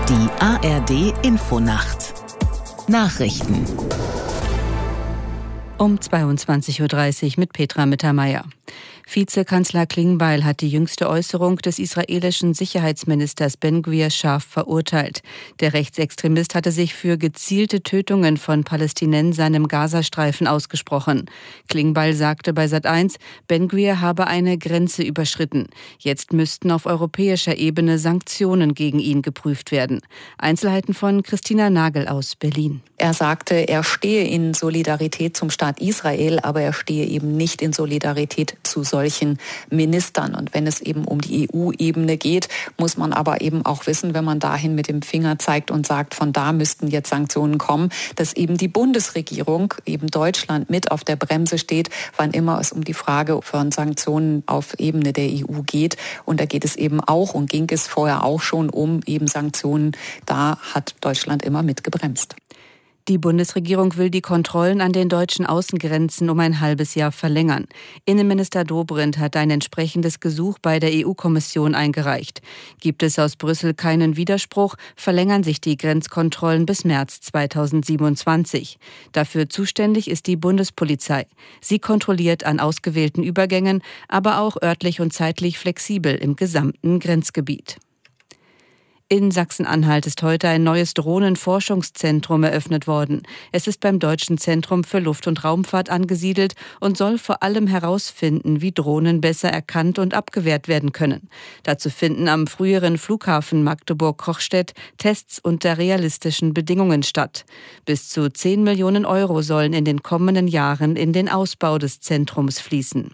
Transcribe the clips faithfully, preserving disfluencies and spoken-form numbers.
Die A R D-Infonacht. Nachrichten. Um zweiundzwanzig Uhr dreißig mit Petra Mittermeier. Vizekanzler Klingbeil hat die jüngste Äußerung des israelischen Sicherheitsministers Ben-Gvir scharf verurteilt. Der Rechtsextremist hatte sich für gezielte Tötungen von Palästinensern im Gazastreifen ausgesprochen. Klingbeil sagte bei Sat eins, Ben-Gvir habe eine Grenze überschritten. Jetzt müssten auf europäischer Ebene Sanktionen gegen ihn geprüft werden. Einzelheiten von Christina Nagel aus Berlin. Er sagte, er stehe in Solidarität zum Staat Israel, aber er stehe eben nicht in Solidarität zu solchen Ministern. Und wenn es eben um die E U-Ebene geht, muss man aber eben auch wissen, wenn man dahin mit dem Finger zeigt und sagt, von da müssten jetzt Sanktionen kommen, dass eben die Bundesregierung, eben Deutschland, mit auf der Bremse steht, wann immer es um die Frage von Sanktionen auf Ebene der E U geht. Und da geht es eben auch und ging es vorher auch schon um eben Sanktionen. Da hat Deutschland immer mitgebremst. Die Bundesregierung will die Kontrollen an den deutschen Außengrenzen um ein halbes Jahr verlängern. Innenminister Dobrindt hat ein entsprechendes Gesuch bei der E U-Kommission eingereicht. Gibt es aus Brüssel keinen Widerspruch, verlängern sich die Grenzkontrollen bis März zweitausendsiebenundzwanzig. Dafür zuständig ist die Bundespolizei. Sie kontrolliert an ausgewählten Übergängen, aber auch örtlich und zeitlich flexibel im gesamten Grenzgebiet. In Sachsen-Anhalt ist heute ein neues Drohnenforschungszentrum eröffnet worden. Es ist beim Deutschen Zentrum für Luft- und Raumfahrt angesiedelt und soll vor allem herausfinden, wie Drohnen besser erkannt und abgewehrt werden können. Dazu finden am früheren Flughafen Magdeburg-Kochstedt Tests unter realistischen Bedingungen statt. Bis zu zehn Millionen Euro sollen in den kommenden Jahren in den Ausbau des Zentrums fließen.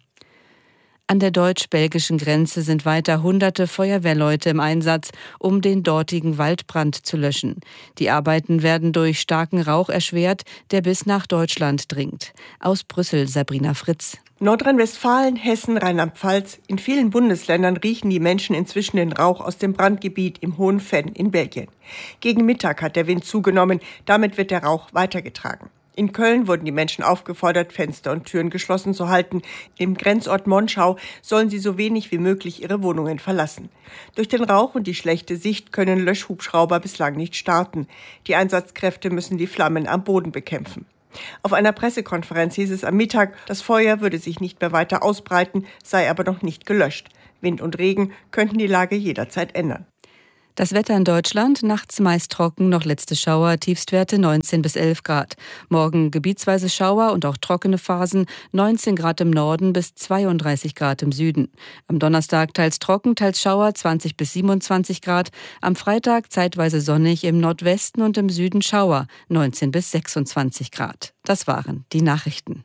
An der deutsch-belgischen Grenze sind weiter hunderte Feuerwehrleute im Einsatz, um den dortigen Waldbrand zu löschen. Die Arbeiten werden durch starken Rauch erschwert, der bis nach Deutschland dringt. Aus Brüssel Sabrina Fritz. Nordrhein-Westfalen, Hessen, Rheinland-Pfalz, in vielen Bundesländern riechen die Menschen inzwischen den Rauch aus dem Brandgebiet im Hohen Venn in Belgien. Gegen Mittag hat der Wind zugenommen, damit wird der Rauch weitergetragen. In Köln wurden die Menschen aufgefordert, Fenster und Türen geschlossen zu halten. Im Grenzort Monschau sollen sie so wenig wie möglich ihre Wohnungen verlassen. Durch den Rauch und die schlechte Sicht können Löschhubschrauber bislang nicht starten. Die Einsatzkräfte müssen die Flammen am Boden bekämpfen. Auf einer Pressekonferenz hieß es am Mittag, das Feuer würde sich nicht mehr weiter ausbreiten, sei aber noch nicht gelöscht. Wind und Regen könnten die Lage jederzeit ändern. Das Wetter in Deutschland, nachts meist trocken, noch letzte Schauer, Tiefstwerte neunzehn bis elf Grad. Morgen gebietsweise Schauer und auch trockene Phasen, neunzehn Grad im Norden bis zweiunddreißig Grad im Süden. Am Donnerstag teils trocken, teils Schauer, zwanzig bis siebenundzwanzig Grad. Am Freitag zeitweise sonnig, im Nordwesten und im Süden Schauer, neunzehn bis sechsundzwanzig Grad. Das waren die Nachrichten.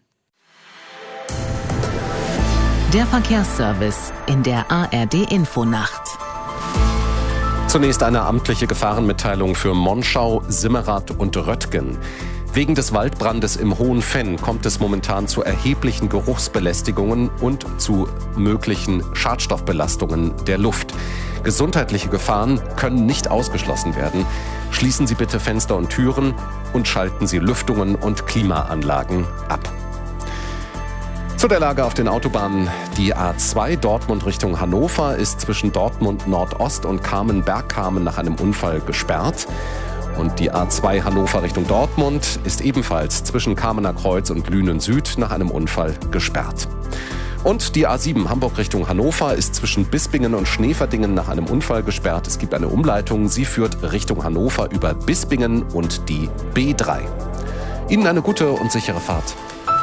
Der Verkehrsservice in der A R D-Infonacht. Zunächst eine amtliche Gefahrenmitteilung für Monschau, Simmerath und Röttgen. Wegen des Waldbrandes im Hohen Venn kommt es momentan zu erheblichen Geruchsbelästigungen und zu möglichen Schadstoffbelastungen der Luft. Gesundheitliche Gefahren können nicht ausgeschlossen werden. Schließen Sie bitte Fenster und Türen und schalten Sie Lüftungen und Klimaanlagen ab. Zu der Lage auf den Autobahnen. Die A zwei Dortmund Richtung Hannover ist zwischen Dortmund Nordost und Kamen-Bergkamen nach einem Unfall gesperrt. Und die A zwei Hannover Richtung Dortmund ist ebenfalls zwischen Kamener Kreuz und Lünen Süd nach einem Unfall gesperrt. Und die A sieben Hamburg Richtung Hannover ist zwischen Bispingen und Schneeverdingen nach einem Unfall gesperrt. Es gibt eine Umleitung, sie führt Richtung Hannover über Bispingen und die B drei. Ihnen eine gute und sichere Fahrt.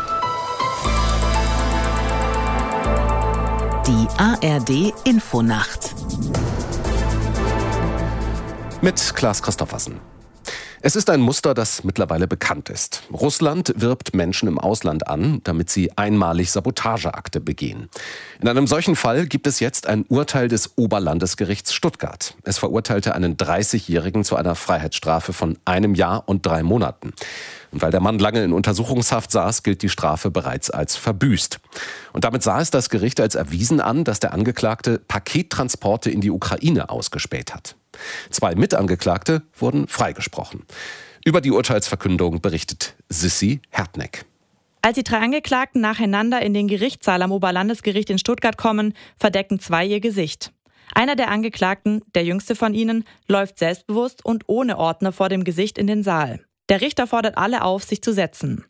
Die A R D-Infonacht. Mit Klaas Christoffersen. Es ist ein Muster, das mittlerweile bekannt ist. Russland wirbt Menschen im Ausland an, damit sie einmalig Sabotageakte begehen. In einem solchen Fall gibt es jetzt ein Urteil des Oberlandesgerichts Stuttgart. Es verurteilte einen dreißigjährigen zu einer Freiheitsstrafe von einem Jahr und drei Monaten. Und weil der Mann lange in Untersuchungshaft saß, gilt die Strafe bereits als verbüßt. Und damit sah es das Gericht als erwiesen an, dass der Angeklagte Pakettransporte in die Ukraine ausgespäht hat. Zwei Mitangeklagte wurden freigesprochen. Über die Urteilsverkündung berichtet Sissi Hertneck. Als die drei Angeklagten nacheinander in den Gerichtssaal am Oberlandesgericht in Stuttgart kommen, verdecken zwei ihr Gesicht. Einer der Angeklagten, der jüngste von ihnen, läuft selbstbewusst und ohne Ordner vor dem Gesicht in den Saal. Der Richter fordert alle auf, sich zu setzen.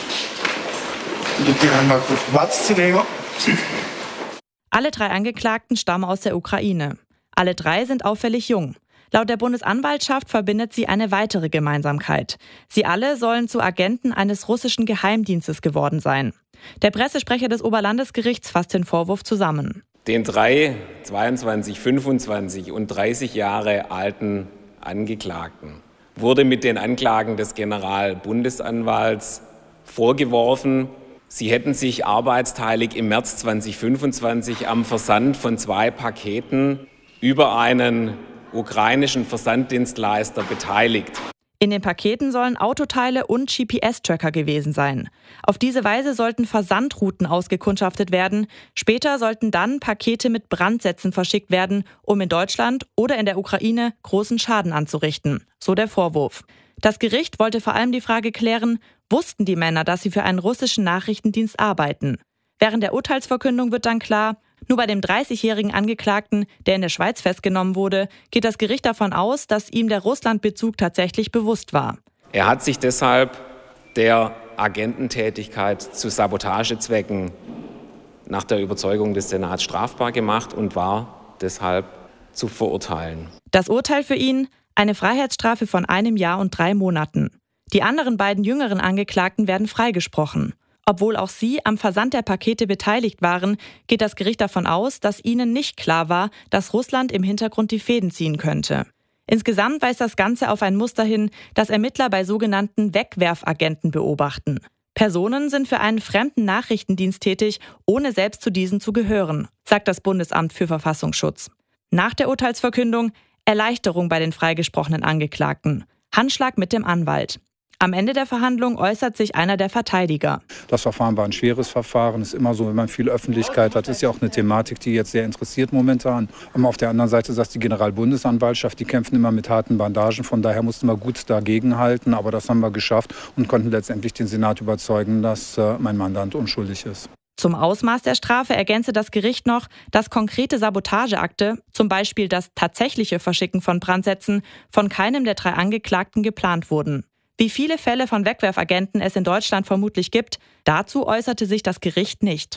Alle drei Angeklagten stammen aus der Ukraine. Alle drei sind auffällig jung. Laut der Bundesanwaltschaft verbindet sie eine weitere Gemeinsamkeit. Sie alle sollen zu Agenten eines russischen Geheimdienstes geworden sein. Der Pressesprecher des Oberlandesgerichts fasst den Vorwurf zusammen. Den drei zweiundzwanzig, fünfundzwanzig und dreißig Jahre alten Angeklagten wurde mit den Anklagen des Generalbundesanwalts vorgeworfen, sie hätten sich arbeitsteilig im März zweitausendfünfundzwanzig am Versand von zwei Paketen über einen ukrainischen Versanddienstleister beteiligt. In den Paketen sollen Autoteile und G P S-Tracker gewesen sein. Auf diese Weise sollten Versandrouten ausgekundschaftet werden. Später sollten dann Pakete mit Brandsätzen verschickt werden, um in Deutschland oder in der Ukraine großen Schaden anzurichten. So der Vorwurf. Das Gericht wollte vor allem die Frage klären, wussten die Männer, dass sie für einen russischen Nachrichtendienst arbeiten? Während der Urteilsverkündung wird dann klar, nur bei dem dreißigjährigen Angeklagten, der in der Schweiz festgenommen wurde, geht das Gericht davon aus, dass ihm der Russlandbezug tatsächlich bewusst war. Er hat sich deshalb der Agententätigkeit zu Sabotagezwecken nach der Überzeugung des Senats strafbar gemacht und war deshalb zu verurteilen. Das Urteil für ihn? Eine Freiheitsstrafe von einem Jahr und drei Monaten. Die anderen beiden jüngeren Angeklagten werden freigesprochen. Obwohl auch sie am Versand der Pakete beteiligt waren, geht das Gericht davon aus, dass ihnen nicht klar war, dass Russland im Hintergrund die Fäden ziehen könnte. Insgesamt weist das Ganze auf ein Muster hin, das Ermittler bei sogenannten Wegwerfagenten beobachten. Personen sind für einen fremden Nachrichtendienst tätig, ohne selbst zu diesen zu gehören, sagt das Bundesamt für Verfassungsschutz. Nach der Urteilsverkündung Erleichterung bei den freigesprochenen Angeklagten. Handschlag mit dem Anwalt. Am Ende der Verhandlung äußert sich einer der Verteidiger. Das Verfahren war ein schweres Verfahren. Ist immer so, wenn man viel Öffentlichkeit hat, ist ja auch eine Thematik, die jetzt sehr interessiert momentan. Aber auf der anderen Seite sagt die Generalbundesanwaltschaft, die kämpfen immer mit harten Bandagen. Von daher mussten wir gut dagegenhalten. Aber das haben wir geschafft und konnten letztendlich den Senat überzeugen, dass äh, mein Mandant unschuldig ist. Zum Ausmaß der Strafe ergänze das Gericht noch, dass konkrete Sabotageakte, zum Beispiel das tatsächliche Verschicken von Brandsätzen, von keinem der drei Angeklagten geplant wurden. Wie viele Fälle von Wegwerfagenten es in Deutschland vermutlich gibt, dazu äußerte sich das Gericht nicht.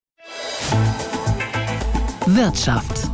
Wirtschaft.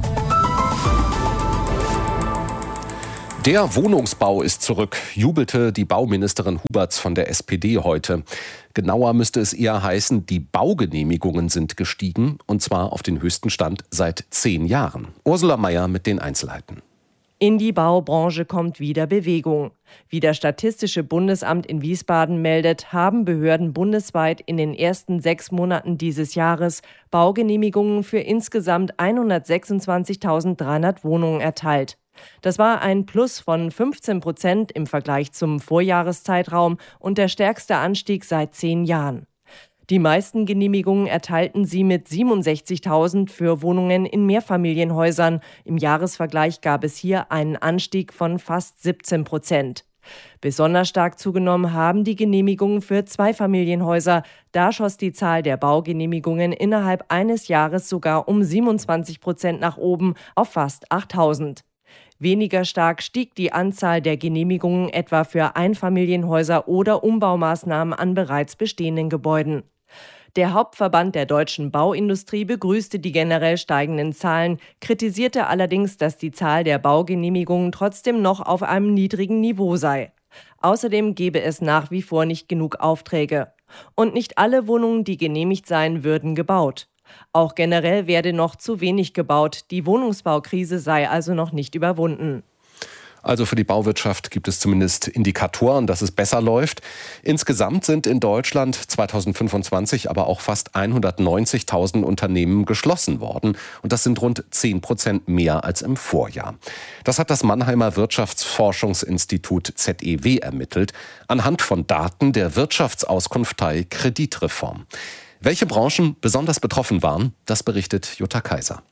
Der Wohnungsbau ist zurück, jubelte die Bauministerin Huberts von der S P D heute. Genauer müsste es eher heißen, die Baugenehmigungen sind gestiegen, und zwar auf den höchsten Stand seit zehn Jahren. Ursula Mayer mit den Einzelheiten. In die Baubranche kommt wieder Bewegung. Wie das Statistische Bundesamt in Wiesbaden meldet, haben Behörden bundesweit in den ersten sechs Monaten dieses Jahres Baugenehmigungen für insgesamt hundertsechsundzwanzigtausenddreihundert Wohnungen erteilt. Das war ein Plus von fünfzehn Prozent im Vergleich zum Vorjahreszeitraum und der stärkste Anstieg seit zehn Jahren. Die meisten Genehmigungen erteilten sie mit siebenundsechzigtausend für Wohnungen in Mehrfamilienhäusern. Im Jahresvergleich gab es hier einen Anstieg von fast siebzehn Prozent. Besonders stark zugenommen haben die Genehmigungen für Zweifamilienhäuser. Da schoss die Zahl der Baugenehmigungen innerhalb eines Jahres sogar um siebenundzwanzig Prozent nach oben auf fast achttausend. Weniger stark stieg die Anzahl der Genehmigungen etwa für Einfamilienhäuser oder Umbaumaßnahmen an bereits bestehenden Gebäuden. Der Hauptverband der deutschen Bauindustrie begrüßte die generell steigenden Zahlen, kritisierte allerdings, dass die Zahl der Baugenehmigungen trotzdem noch auf einem niedrigen Niveau sei. Außerdem gebe es nach wie vor nicht genug Aufträge. Und nicht alle Wohnungen, die genehmigt seien, würden gebaut. Auch generell werde noch zu wenig gebaut. Die Wohnungsbaukrise sei also noch nicht überwunden. Also für die Bauwirtschaft gibt es zumindest Indikatoren, dass es besser läuft. Insgesamt sind in Deutschland zweitausendfünfundzwanzig aber auch fast hundertneunzigtausend Unternehmen geschlossen worden. Und das sind rund zehn Prozent mehr als im Vorjahr. Das hat das Mannheimer Wirtschaftsforschungsinstitut Z E W ermittelt, anhand von Daten der Wirtschaftsauskunftei Kreditreform. Welche Branchen besonders betroffen waren, das berichtet Jutta Kaiser.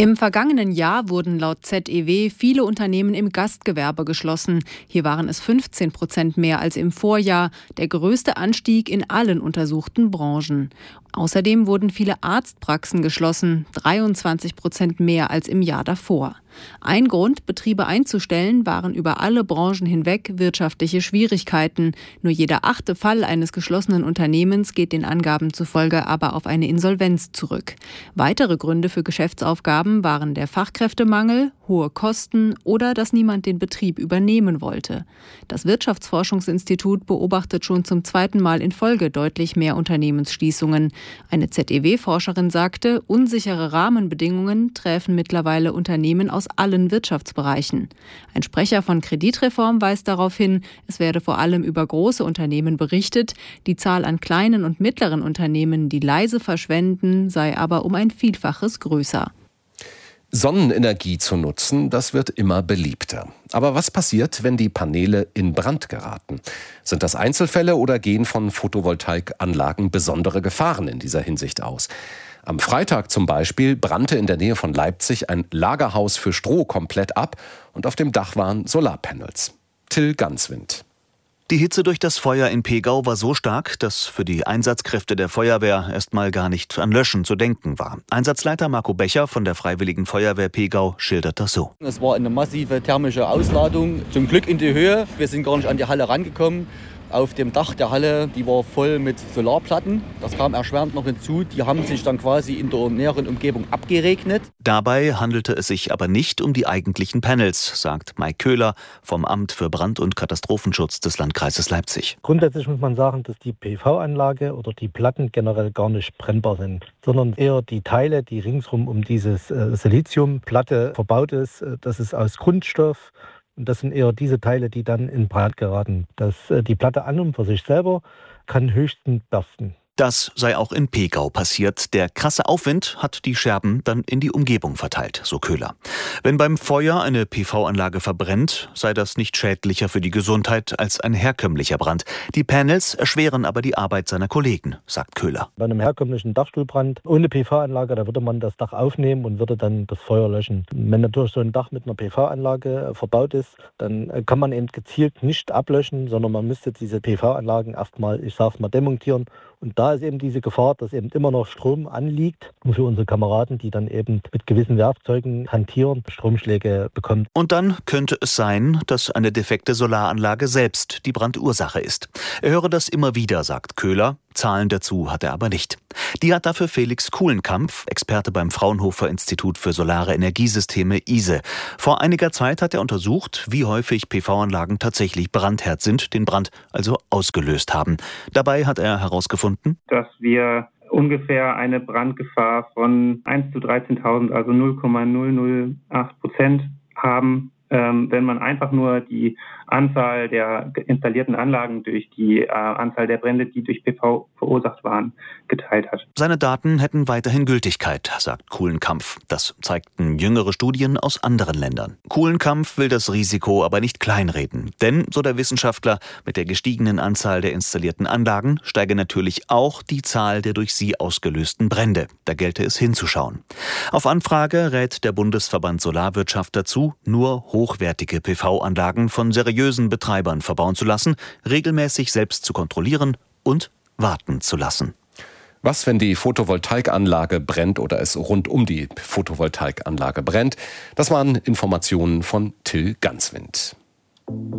Im vergangenen Jahr wurden laut Z E W viele Unternehmen im Gastgewerbe geschlossen. Hier waren es fünfzehn Prozent mehr als im Vorjahr, der größte Anstieg in allen untersuchten Branchen. Außerdem wurden viele Arztpraxen geschlossen, dreiundzwanzig Prozent mehr als im Jahr davor. Ein Grund, Betriebe einzustellen, waren über alle Branchen hinweg wirtschaftliche Schwierigkeiten. Nur jeder achte Fall eines geschlossenen Unternehmens geht den Angaben zufolge aber auf eine Insolvenz zurück. Weitere Gründe für Geschäftsaufgaben waren der Fachkräftemangel, hohe Kosten oder dass niemand den Betrieb übernehmen wollte. Das Wirtschaftsforschungsinstitut beobachtet schon zum zweiten Mal in Folge deutlich mehr Unternehmensschließungen. Eine Z E W-Forscherin sagte, unsichere Rahmenbedingungen treffen mittlerweile Unternehmen aus allen Wirtschaftsbereichen. Ein Sprecher von Kreditreform weist darauf hin, es werde vor allem über große Unternehmen berichtet. Die Zahl an kleinen und mittleren Unternehmen, die leise verschwenden, sei aber um ein Vielfaches größer. Sonnenenergie zu nutzen, das wird immer beliebter. Aber was passiert, wenn die Paneele in Brand geraten? Sind das Einzelfälle oder gehen von Photovoltaikanlagen besondere Gefahren in dieser Hinsicht aus? Am Freitag zum Beispiel brannte in der Nähe von Leipzig ein Lagerhaus für Stroh komplett ab und auf dem Dach waren Solarpanels. Till Ganswind. Die Hitze durch das Feuer in Pegau war so stark, dass für die Einsatzkräfte der Feuerwehr erstmal gar nicht an Löschen zu denken war. Einsatzleiter Marco Becher von der Freiwilligen Feuerwehr Pegau schildert das so. Es war eine massive thermische Ausladung, zum Glück in die Höhe. Wir sind gar nicht an die Halle rangekommen. Auf dem Dach der Halle, die war voll mit Solarplatten. Das kam erschwerend noch hinzu. Die haben sich dann quasi in der näheren Umgebung abgeregnet. Dabei handelte es sich aber nicht um die eigentlichen Panels, sagt Mike Köhler vom Amt für Brand- und Katastrophenschutz des Landkreises Leipzig. Grundsätzlich muss man sagen, dass die P V-Anlage oder die Platten generell gar nicht brennbar sind, sondern eher die Teile, die ringsrum um dieses äh, Siliziumplatte verbaut ist. Das ist aus Kunststoff. Und das sind eher diese Teile, die dann in Brand geraten. Das, die Platte an und für sich selber kann höchstens bersten. Das sei auch in Pegau passiert. Der krasse Aufwind hat die Scherben dann in die Umgebung verteilt, so Köhler. Wenn beim Feuer eine P V-Anlage verbrennt, sei das nicht schädlicher für die Gesundheit als ein herkömmlicher Brand. Die Panels erschweren aber die Arbeit seiner Kollegen, sagt Köhler. Bei einem herkömmlichen Dachstuhlbrand ohne P V-Anlage, da würde man das Dach aufnehmen und würde dann das Feuer löschen. Wenn natürlich so ein Dach mit einer P V-Anlage verbaut ist, dann kann man eben gezielt nicht ablöschen, sondern man müsste diese P V-Anlagen erstmal, ich sag's mal, demontieren. Und da ist eben diese Gefahr, dass eben immer noch Strom anliegt und für unsere Kameraden, die dann eben mit gewissen Werkzeugen hantieren, Stromschläge bekommen. Und dann könnte es sein, dass eine defekte Solaranlage selbst die Brandursache ist. Er höre das immer wieder, sagt Köhler. Zahlen dazu hat er aber nicht. Die hat dafür Felix Kuhlenkampf, Experte beim Fraunhofer Institut für Solare Energiesysteme I S E. Vor einiger Zeit hat er untersucht, wie häufig P V-Anlagen tatsächlich brandherd sind, den Brand also ausgelöst haben. Dabei hat er herausgefunden, dass wir ungefähr eine Brandgefahr von eins zu dreizehntausend, also null Komma null null acht Prozent haben, ähm, wenn man einfach nur die Anzahl der installierten Anlagen durch die äh, Anzahl der Brände, die durch P V verursacht waren, geteilt hat. Seine Daten hätten weiterhin Gültigkeit, sagt Kuhlenkampf. Das zeigten jüngere Studien aus anderen Ländern. Kuhlenkampf will das Risiko aber nicht kleinreden. Denn, so der Wissenschaftler, mit der gestiegenen Anzahl der installierten Anlagen steige natürlich auch die Zahl der durch sie ausgelösten Brände. Da gelte es hinzuschauen. Auf Anfrage rät der Bundesverband Solarwirtschaft dazu, nur hochwertige P V-Anlagen von seriösen Betreibern verbauen zu lassen, regelmäßig selbst zu kontrollieren und warten zu lassen. Was, wenn die Photovoltaikanlage brennt oder es rund um die Photovoltaikanlage brennt? Das waren Informationen von Till Ganswind.